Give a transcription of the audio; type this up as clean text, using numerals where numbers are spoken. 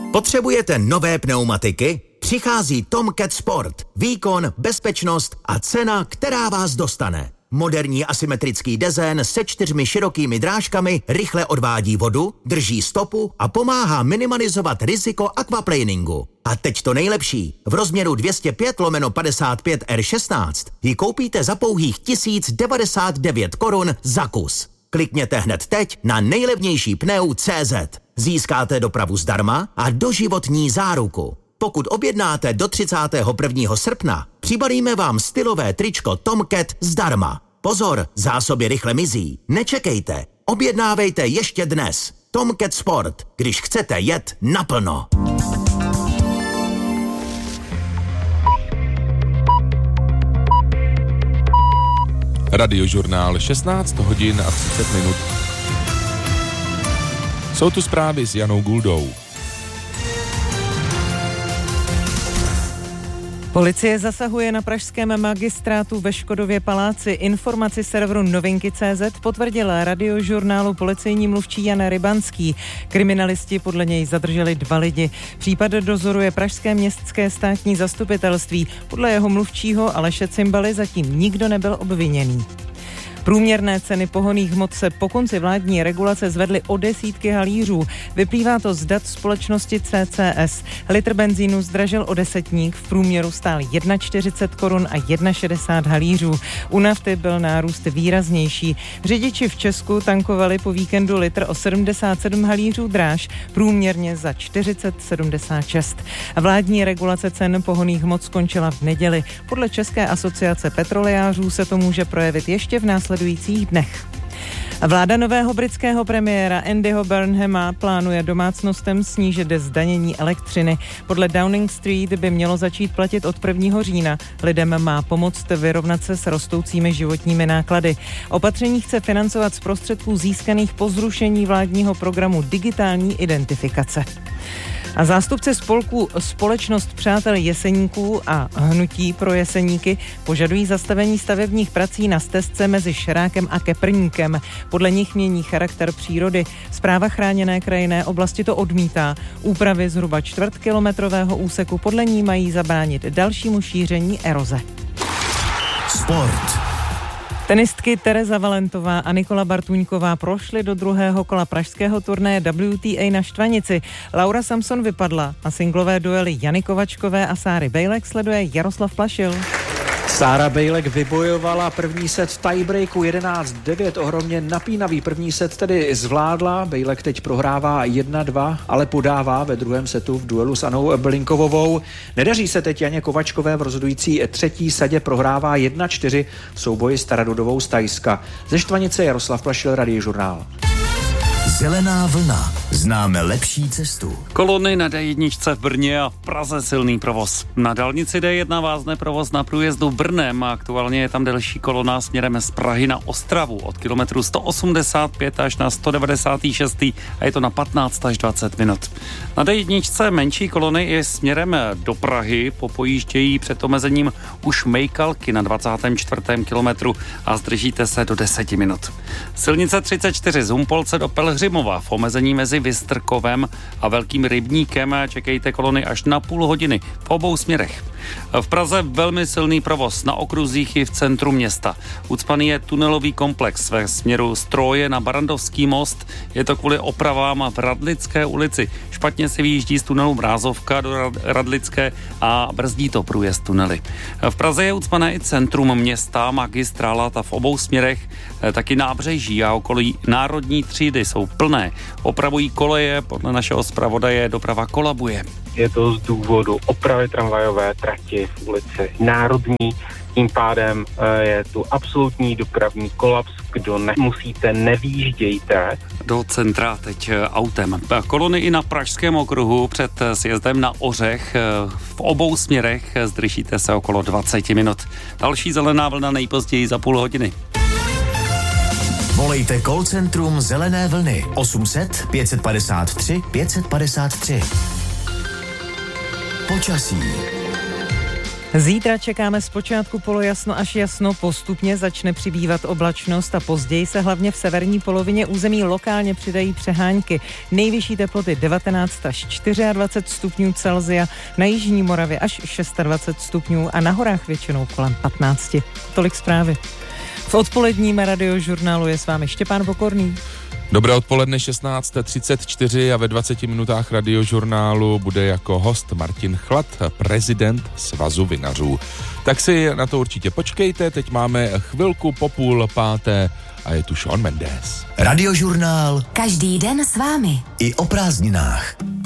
Potřebujete nové pneumatiky? Přichází Tomcat Sport. Výkon, bezpečnost a cena, která vás dostane. Moderní asymetrický dezén se 4 širokými drážkami rychle odvádí vodu, drží stopu a pomáhá minimalizovat riziko aquaplaningu. A teď to nejlepší. V rozměru 205/55 R16 ji koupíte za pouhých 1099 korun za kus. Klikněte hned teď na nejlevnější pneu.cz. Získáte dopravu zdarma a doživotní záruku. Pokud objednáte do 31. srpna, přibalíme vám stylové tričko Tomcat zdarma. Pozor, zásoby rychle mizí. Nečekejte, objednávejte ještě dnes. Tomcat Sport, když chcete jet naplno. Radiožurnál 16 hodin a 30 minut. Jsou tu zprávy s Janou Guldou. Policie zasahuje na pražském magistrátu ve Škodově paláci. Informaci serveru Novinky.cz potvrdil radiožurnálu policejní mluvčí Jan Rybanský. Kriminalisti podle něj zadrželi 2 lidi. Případ dozoruje pražské městské státní zastupitelství. Podle jeho mluvčího Aleše Cimbaly zatím nikdo nebyl obviněný. Průměrné ceny pohonných hmot se po konci vládní regulace zvedly o desítky halířů. Vyplývá to z dat společnosti CCS. Litr benzínu zdražil o desetník, v průměru stál 1,40 korun a 1,60 halířů. U nafty byl nárůst výraznější. Řidiči v Česku tankovali po víkendu litr o 77 halířů dráž, průměrně za 40,76. Vládní regulace cen pohonných hmot skončila v neděli. Podle České asociace petrolejářů se to může projevit ještě v následujících dnech. Vláda nového britského premiéra Andyho Burnhama plánuje domácnostem snížit zdanění elektřiny. Podle Downing Street by mělo začít platit od 1. října. Lidem má pomoct vyrovnat se s rostoucími životními náklady. Opatření chce financovat z prostředků získaných po zrušení vládního programu digitální identifikace. A zástupci spolku Společnost přátel Jeseníků a Hnutí pro Jeseníky požadují zastavení stavebních prací na stezce mezi Šerákem a Keprníkem. Podle nich mění charakter přírody. Správa chráněné krajinné oblasti to odmítá. Úpravy zhruba čtvrtkilometrového úseku podle ní mají zabránit dalšímu šíření eroze. Sport. Tenistky Tereza Valentová a Nikola Bartuňková prošly do druhého kola pražského turnaje WTA na Štvanici. Laura Samson vypadla a singlové duely Jany Kovačkové a Sáry Bejlek sleduje Jaroslav Plašil. Sára Bejlek vybojovala první set v tiebreaku 11-9, ohromně napínavý první set tedy zvládla. Bejlek teď prohrává 1-2, ale podává ve druhém setu v duelu s Anou Blinkovovou. Nedaří se teď Janě Kovačkové, v rozhodující třetí sadě prohrává 1-4 v souboji s Taradudovou z Thajska. Ze Štvanice Jaroslav Plašil, Radiožurnál. Zelená vlna. Známe lepší cestu. Kolony na D1 v Brně a v Praze silný provoz. Na dálnici D1 vázne provoz na průjezdu Brnem a aktuálně je tam delší kolona směrem z Prahy na Ostravu od kilometru 185 až na 196 a je to na 15 až 20 minut. Na D1 menší kolony i směrem do Prahy popojíždějí před omezením už Mejkalky na 24. kilometru a zdržíte se do 10 minut. Silnice 34 z Humpolce do Pelhřimova v omezení mezi Vystrkovem a Velkým Rybníkem čekejte kolony až na půl hodiny v obou směrech. V Praze velmi silný provoz na okruzích i v centru města. Ucpaný je tunelový komplex ve směru Stroje na Barandovský most. Je to kvůli opravám v Radlické ulici. Špatně se vyjíždí z tunelu Mrázovka do Radlické a brzdí to průjezd tunely. V Praze je ucpané i centrum města, magistrála ta v obou směrech, taky nábřeží a okolí Národní třídy jsou plné. Opravují koleje, podle našeho zpravodaje doprava kolabuje. Je to z důvodu opravy tramvajové trati v ulici Národní. Tím pádem je tu absolutní dopravní kolaps. Kdo nemusíte, nevýjíždějte. Do centra teď autem. Kolony i na Pražském okruhu před sjezdem na Ořech. V obou směrech zdržíte se okolo 20 minut. Další zelená vlna nejpozději za půl hodiny. Volejte call centrum Zelené vlny 800 553 553. Počasí. Zítra čekáme zpočátku polojasno až jasno, postupně začne přibývat oblačnost a později se hlavně v severní polovině území lokálně přidají přehánky. Nejvyšší teploty 19 až 24 stupňů Celsia, na jižní Moravě až 26 stupňů a na horách většinou kolem 15. Tolik zprávy. V odpoledním radiožurnálu je s vámi Štěpán Pokorný. Dobré odpoledne, 16:34 a ve 20 minutách radiožurnálu bude jako host Martin Chlad, prezident Svazu vinařů. Tak si na to určitě počkejte, teď máme chvilku po 4:30 a je tu Shawn Mendes. Radiožurnál každý den s vámi. i o prázdninách.